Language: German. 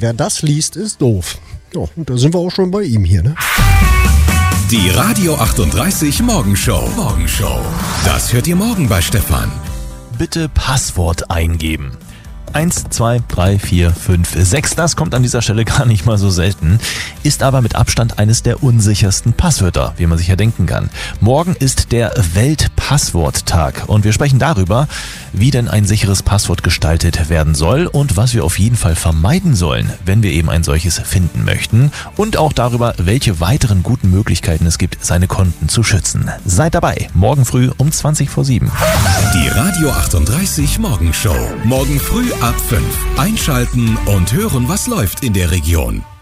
wer das liest, ist doof. Ja, und da sind wir auch schon bei ihm hier, ne? Die Radio 38 Morgenshow. Das hört ihr morgen bei Stefan. Bitte Passwort eingeben. 1, 2, 3, 4, 5, 6, das kommt an dieser Stelle gar nicht mal so selten, ist aber mit Abstand eines der unsichersten Passwörter, wie man sich ja denken kann. Morgen ist der Weltpassworttag und wir sprechen darüber, wie denn ein sicheres Passwort gestaltet werden soll und was wir auf jeden Fall vermeiden sollen, wenn wir eben ein solches finden möchten und auch darüber, welche weiteren guten Möglichkeiten es gibt, seine Konten zu schützen. Seid dabei, morgen früh um 7:20. Die Radio 38 Morgenshow. Morgen früh ab 5. Einschalten und hören, was läuft in der Region.